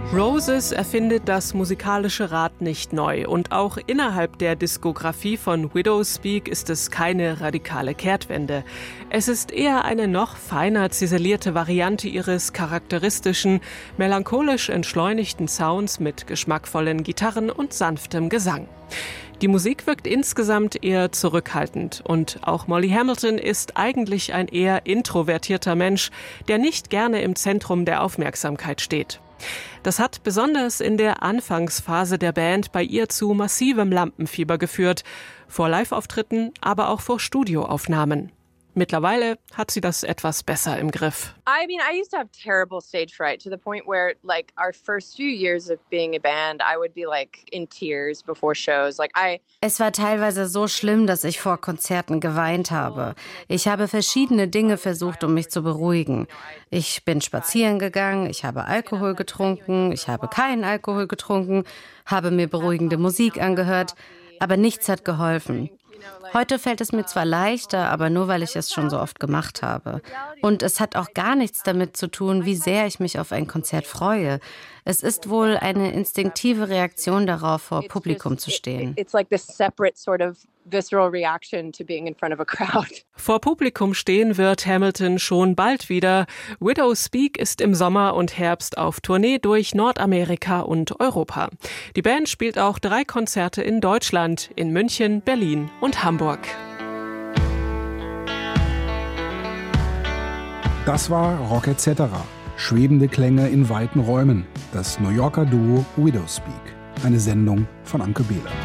Roses erfindet das musikalische Rad nicht neu und auch innerhalb der Diskografie von Widowspeak ist es keine radikale Kehrtwende. Es ist eher eine noch feiner ziselierte Variante ihres charakteristischen, melancholisch entschleunigten Sounds mit geschmackvollen Gitarren und sanftem Gesang. Die Musik wirkt insgesamt eher zurückhaltend und auch Molly Hamilton ist eigentlich ein eher introvertierter Mensch, der nicht gerne im Zentrum der Aufmerksamkeit steht. Das hat besonders in der Anfangsphase der Band bei ihr zu massivem Lampenfieber geführt, vor Live-Auftritten, aber auch vor Studioaufnahmen. Mittlerweile hat sie das etwas besser im Griff. I used to have terrible stage fright to the point where, like, our first few years of being a band, I would be, like, in tears before shows. Es war teilweise so schlimm, dass ich vor Konzerten geweint habe. Ich habe verschiedene Dinge versucht, um mich zu beruhigen. Ich bin spazieren gegangen, ich habe Alkohol getrunken, ich habe keinen Alkohol getrunken, habe mir beruhigende Musik angehört, aber nichts hat geholfen. Heute fällt es mir zwar leichter, aber nur, weil ich es schon so oft gemacht habe. Und es hat auch gar nichts damit zu tun, wie sehr ich mich auf ein Konzert freue. Es ist wohl eine instinktive Reaktion darauf, vor Publikum zu stehen. Vor Publikum stehen wird Hamilton schon bald wieder. Widowspeak ist im Sommer und Herbst auf Tournee durch Nordamerika und Europa. Die Band spielt auch 3 Konzerte in Deutschland, in München, Berlin und Hamburg. Das war Rock etc. Schwebende Klänge in weiten Räumen. Das New Yorker Duo Widowspeak. Eine Sendung von Anke Behler.